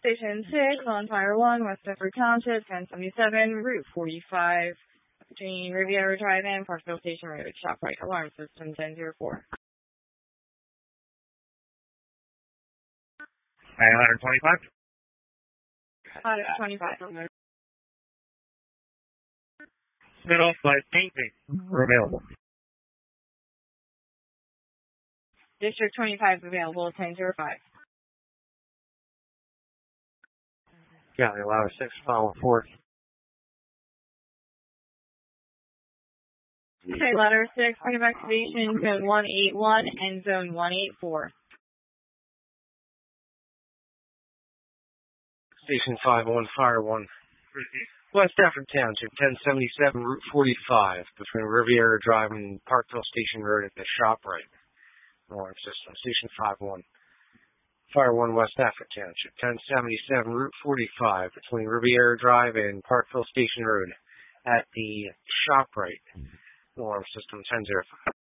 Station 6 on Fire 1, West Deptford Township, 1077, Route 45, between Riviera Drive and Parkville Station Road, ShopRite, alarm system 1004. 125? 125. Middle flight painting. We're available. District 25 available, 1005. Got it, allow 6, follow 4. Okay, letter 6, point of activation, zone 181 and zone 184. Station 5-1, Fire 1. West Deptford Township, 1077, Route 45, between Riviera Drive and Parkville Station Road at the ShopRite. Alarm system, Station 5-1. Fire 1, West Deptford Township, 1077, Route 45, between Riviera Drive and Parkville Station Road at the ShopRite. Alarm system 1005.